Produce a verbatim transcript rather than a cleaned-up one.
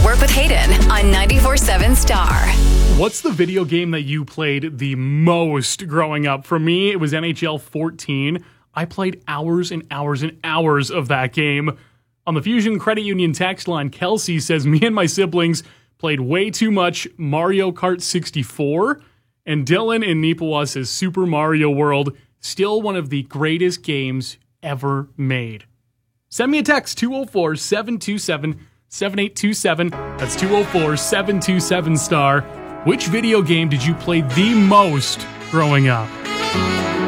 Work with Hayden on ninety-four seven Star. What's the video game that you played the most growing up? For me, it was N H L fourteen. I played hours and hours and hours of that game. On the Fusion Credit Union text line, Kelsey says, me and my siblings played way too much Mario Kart sixty-four. And Dylan in Neepawa says, Super Mario World, still one of the greatest games ever made. Send me a text, two oh four, seven two seven, seven eight two seven. That's two oh four, seven two seven, star. Which video game did you play the most growing up?